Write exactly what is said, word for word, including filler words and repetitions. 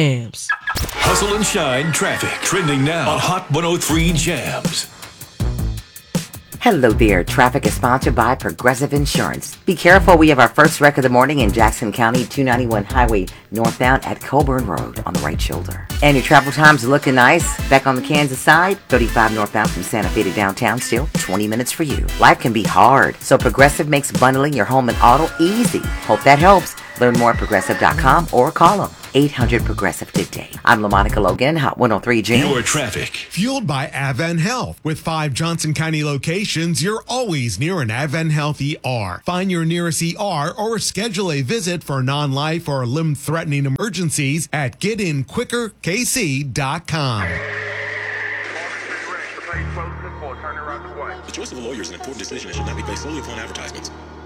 Jams. Hustle and shine traffic trending now on Hot one oh three Jams. Hello there. Traffic is sponsored by Progressive Insurance. Be careful. We have our first wreck of the morning in Jackson County, two ninety-one Highway northbound at Coburn Road on the right shoulder. And your travel times are looking nice. Back on the Kansas side, thirty-five northbound from Santa Fe to downtown, still twenty minutes for you. Life can be hard, so Progressive makes bundling your home and auto easy. Hope that helps. Learn more at progressive dot com or call them. eight hundred Progressive Good Day. I'm LaMonica Logan, Hot one oh three Jams. Your traffic. Fueled by Advent Health. With five Johnson County locations, you're always near an Advent Health E R. Find your nearest E R or schedule a visit for non-life or limb-threatening emergencies at get in quicker k c dot com. The choice of a lawyer is an important decision and should not be based solely upon advertisements.